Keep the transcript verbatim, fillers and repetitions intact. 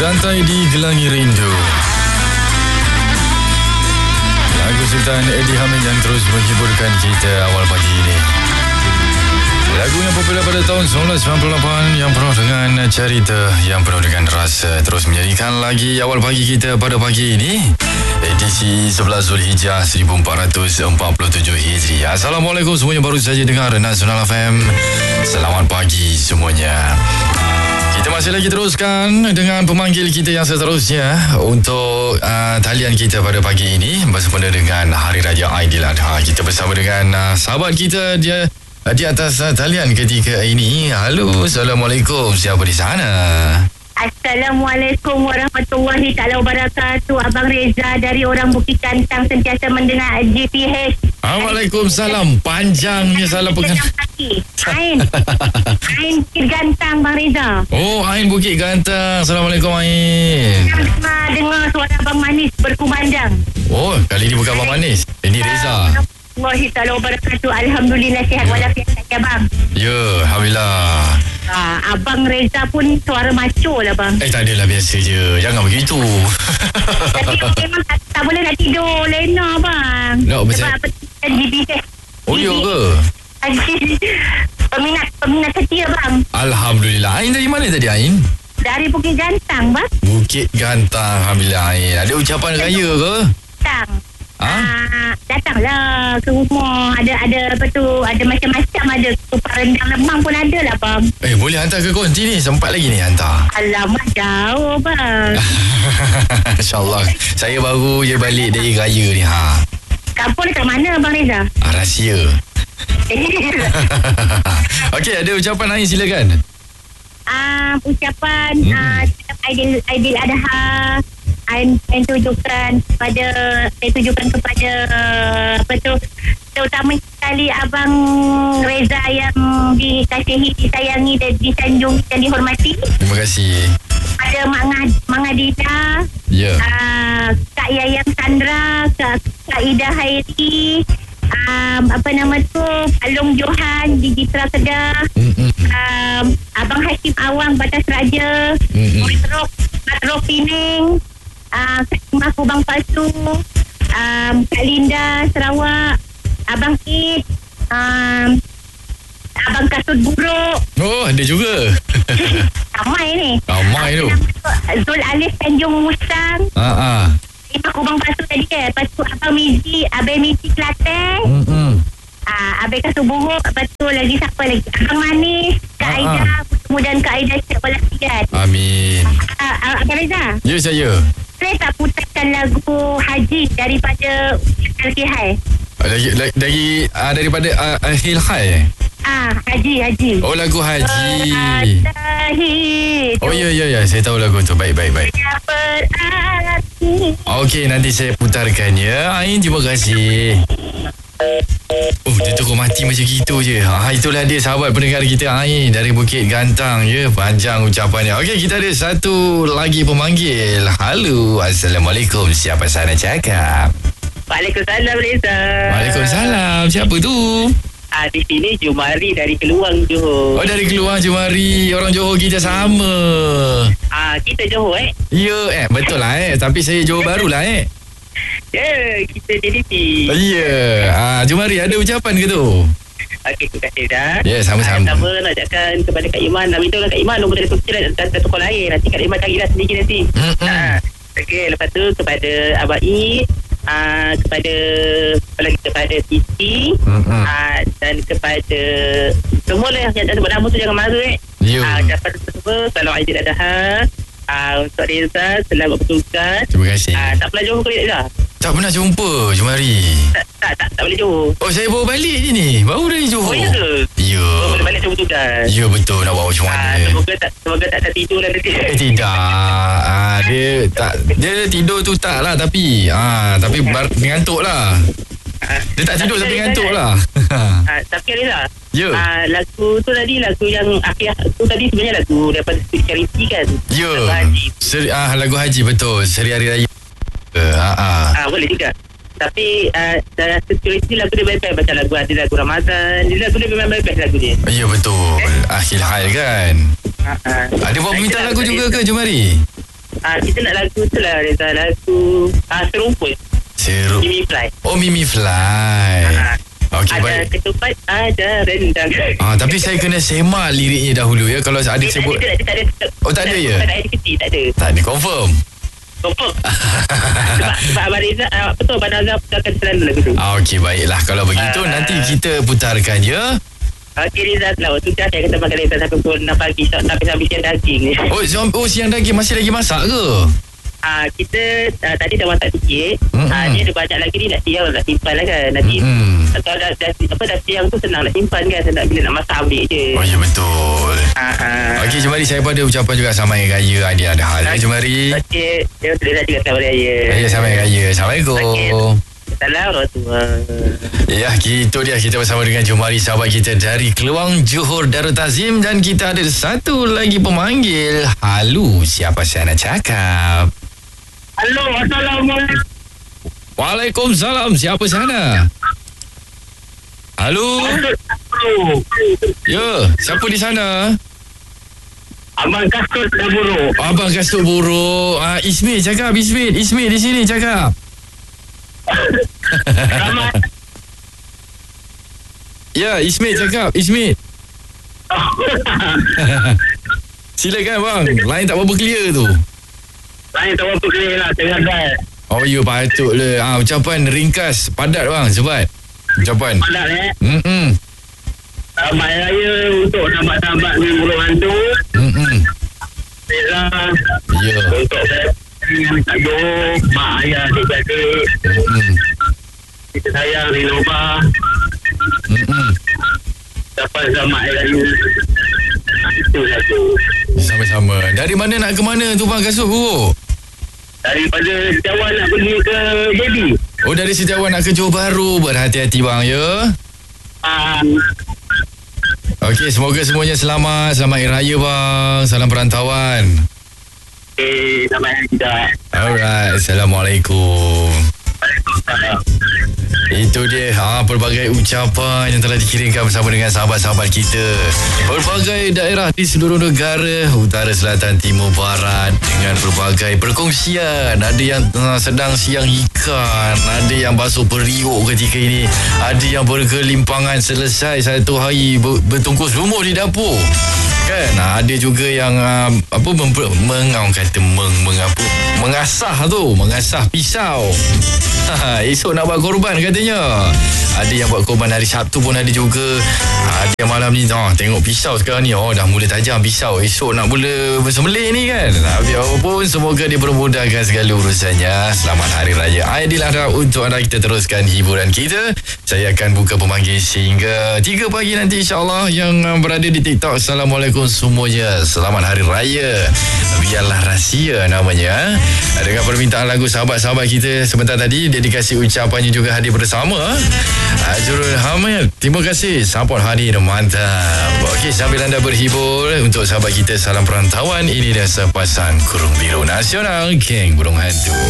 Santai di Gelangi Rindu. Lagu Sultan Eddie Hamid yang terus menghiburkan kita awal pagi ini. Lagu yang popular pada tahun seribu sembilan ratus sembilan puluh lapan yang penuh dengan cerita, yang penuh dengan rasa, terus menjadikan lagi awal pagi kita pada pagi ini. Edisi sebelas Zulhijjah seribu empat ratus empat puluh tujuh Hijriah. Assalamualaikum semuanya, baru saja dengar Nasional F M. Selamat pagi semuanya. Kita masih lagi teruskan dengan pemanggil kita yang seterusnya untuk uh, talian kita pada pagi ini bersempena dengan Hari Raya Aidiladha. Kita bersama dengan uh, sahabat kita dia uh, di atas uh, talian ketika ini. Halo, Assalamualaikum. Siapa di sana? Assalamualaikum warahmatullahi taala wabarakatuh. Abang Reza dari orang Bukit Gantang, sentiasa mendengar G P H. Waalaikumsalam. Panjangnya salah pengenal. Ain. Ain Bukit Gantang, Bang Reza. Oh, Ain Bukit Gantang. Assalamualaikum, Ain. Dengar, dengar suara Abang Manis berkumandang. Oh, kali ini bukan Abang Manis. Ini Reza. Wallahi ta'ala wabarakatuh. Alhamdulillah sihat Ya. walafiat saja, bang. Ya, Alhamdulillah. Ah, Abang Reza pun suara maco lah, bang. Eh, tak adalah, biasa je. Jangan begitu. Tapi memang tak, tak boleh nak tidur lena, bang. No, macam- Sebab apa G B H. Oh, ya ke? Peminat peminat setia, bang. Alhamdulillah. Ain dari mana tadi, Ain? Dari Bukit Gantang, bang. Bukit Gantang. Alhamdulillah, Ain. Ada ucapan raya ke? Datang. Ha? Ah, datanglah ke rumah. Ada ada apa tu? Ada macam-macam, ada kupat rendang lemang pun ada lah, bang. Eh, boleh hantar ke konti ni? Sempat lagi ni hantar. Alamak, jauh, bang. InsyaAllah. Saya baru je balik dari raya ni. Ha. Kampung dekat mana, Bang Reza? Ah, rahsia. Okey, ada ucapan Ain, silakan. Ah, ucapan Hmm. ah, Aidil Aidil Adha. Saya tujukan kepada saya tujukan kepada apa tu, terutama sekali Abang Reza yang dikasihi, disayangi dan disanjung dan dihormati. Terima kasih. Ada Mak Ngad, Mak Ngadina, Ya. uh, Kak Yayang Sandra, Kak, Kak Ida Hairi, um, apa nama tu, Alung Johan di Jitra Kedah, Mm-mm. um, Abang Hakim Awang Batas Raja, Mm-mm. Matrok Matrok Pining, uh, Kak Imah Kubang Pasu, um, Kak Linda Sarawak, Abang Id, um, Abang Kasut Buruk. Oh, ada juga. Ramai ni. Ramai tu. Zul Alif Tanjung Musang, Ha ah. Imah Kubang Pasu tadi kan. Lepas tu Abang Mizi, Abang Mizi Kelantan, Hmm. ah, Abang Kasut Buruk. Lepas tu lagi siapa lagi? Abang Manis, Kak Ah, Aida, kemudian Kak Aida Cik Walasian. Amin. Ah, ah, Abang Reza, Ya, saya. saya tak putarkan lagu Haji daripada Al-Kihai. Dari dari, dari uh, daripada uh, Hill High. Ah, Haji, Haji. Oh, lagu Haji. Berarti Oh, ya, ya, ya. Saya tahu lagu tu. Baik, baik, baik. berarti. Okey, nanti saya putarkan ya. Ain, terima kasih. Oh, dia terus mati macam gitu je. Ha, itulah dia sahabat pendengar kita, Ain dari Bukit Gantang ya. Panjang ucapannya. Okey, kita ada satu lagi pemanggil. Halo, Assalamualaikum. Siapa sana cakap? Waalaikumsalam, Reza. Waalaikumsalam. Siapa tu? Ah, di sini Jumari dari Keluang, Johor. Oh, dari Keluang Jumari. Orang Johor kita sama. Ah, kita Johor eh. Ya, eh betul lah eh. Tapi saya Johor baru lah eh. Ya, kita J D P. Ya. Ah, Jumari ada ucapan ke tu? Okey, terima kasih dah. Ya, sama-sama. Ah, Pertama nak ucapkan kepada Kak Iman. Nak minta Kak Iman nombor telefon kita dan satu call lain. Nanti Kak Iman carilah sendiri nanti. Mm-mm. Ah, okey, lepas tu kepada Abang I, ah, kepada apa lagi, kepada Siti, Mm-mm. ah, dan kepada semua lah yang tak sebut nama tu jangan marah eh. Ya. Ah, ucapan semua salam Aidiladha. Ah, untuk Reza selamat bertugas. Terima kasih. Ah, tak pernah Johor ke Reza? Tak pernah jumpa Jumari. Tak, tak, tak, tak boleh Johor. Oh, saya baru balik je ni. Baru dari Johor. Oh, ya ke? Ya. Oh, boleh balik Johor tugas. Ya, betul. Nak buat macam Ah, mana? semoga tak semoga tak tertidur lah nanti. Eh, tidak. Ah, dia tak dia tidur tu tak lah tapi ah tapi bar, ngantuk lah. Ah, Dia tak tidur tapi tapi Reza, ngantuk lah. Ah, tapi Reza. Ya. Ah, lagu tu tadi lagu yang akhir tu tadi sebenarnya lagu daripada Street Charity kan. Ya. Lagu Haji. Seri, ah lagu haji betul. Seri hari raya. Ah, ah. Ah, boleh juga. Tapi uh, dalam security lagu dia baik-baik. Macam lagu ada lagu Ramadan. Dia lagu dia memang baik-baik lagu dia. Ya, betul. Akhir hal kan. Uh, uh. Ada buat permintaan lagu juga ke Jumari? Ah, kita nak lagu tu lah Reza. Lagu ah, Serumpun. Seru. Mimi Fly. Oh, Mimi Fly. Ah, Okey, ada baik. ketupat, ada rendang. Ah, tapi saya kena semak liriknya dahulu ya. Kalau adik Dia sebut. tak ada, dia tak ada. Oh, tak ada ya? Tak ada kecil, tak ada. Tak ada, confirm. Confirm. sebab, sebab Abang Reza, uh, betul Abang Nazar putarkan selalu lagu tu. Ah, okey, baiklah. Kalau begitu, Ah. nanti kita putarkan ya. Okey Reza, lah. Waktu tu saya kata makan Reza sampai pukul enam pagi. Sampai sampai siang daging ni. Oh, siang, oh, siang daging. Masih lagi masak ke? Ah, kita uh, tadi dah masak sikit. Mm-mm. Ah, dia ada banyak lagi ni nak siang, nak simpan lah kan. Nanti Mm-mm. kalau dah, dah, apa, dah siang tu senang nak simpan kan. Senang bila nak masak ambil je. Oh, ya betul. Ah, ah. Okey, Jemari, saya pada ucapan juga selamat Hari Raya Aidiladha. Ya, Jemari. Okey, dia sudah juga selamat raya. Ya, selamat Hari Raya. Assalamualaikum. Okey. Salam warahmatullahi. Ya, itu dia kita bersama dengan Jumari, sahabat kita dari Keluang, Johor Darul Tazim. Dan kita ada satu lagi pemanggil. Halo, siapa saya nak cakap? Halo, Assalamualaikum. Waalaikumsalam, siapa sana? Halo? Ya, siapa di sana? Abang Kasut dah buruk. Abang Kasut Buruk. Ah, Ismit cakap, Ismit. Ismit di sini cakap. Selamat. Ya, Ismit cakap, Ismit. Silakan bang, line tak berapa clear tu. Saya tak apa clear lah tengah drive. Oh ya, patutlah. Ah, ucapan ringkas, padat bang, sebat. Ucapan. Padat eh. Hmm. Selamat raya untuk sahabat-sahabat ni burung hantu. Hmm. Reza. Ya. Untuk dengan Kak Jo, mak ayah adik-adik. Hmm. Kita sayang Rinova. Hmm. Dapat selamat raya. Itu satu. Sama-sama. Dari mana nak ke mana tu bang Kasut Buruk? Daripada Setiawan nak pergi ke J B. Oh, dari Setiawan nak ke Johor Bahru. Berhati-hati bang ya. Ah, Okey, semoga semuanya selamat. Selamat Hari Raya bang. Salam perantauan. eh, selamat raya juga. Alright, Assalamualaikum. Waalaikumsalam. Itu dia ha, pelbagai ucapan yang telah dikirimkan bersama dengan sahabat-sahabat kita. Pelbagai daerah di seluruh negara, utara, selatan, timur, barat, dengan pelbagai perkongsian. Ada yang uh, sedang siang ikan, ada yang basuh periuk ketika ini, ada yang berkelimpangan selesai satu hari ber, bertungkus lumur di dapur. Kan? Nah, ada juga yang uh, apa mem, meng, orang kata meng, meng apa, mengasah tu, mengasah pisau. Esok nak buat korban katanya. Ada yang buat korban hari Sabtu pun ada juga. Ada yang malam ni oh, tengok pisau sekarang ni, oh dah mula tajam pisau. Esok nak mula bersembelih ni kan. Tapi apapun, semoga dipermudahkan segala urusannya. Selamat Hari Raya Aidiladha untuk anda. Kita teruskan hiburan kita. Saya akan buka pemanggil sehingga tiga pagi nanti insyaAllah. Yang berada di TikTok, Assalamualaikum semuanya. Selamat Hari Raya. Biarlah rahsia namanya. Dengan permintaan lagu sahabat-sahabat kita sebentar tadi, dedikasi ucapannya juga hadir bersama Azrul Hamid. Terima kasih, support hadir, mantap. Okey, sambil anda berhibur, untuk sahabat kita salam perantauan, ini dah sepasang kurung biru nasional, geng burung hantu.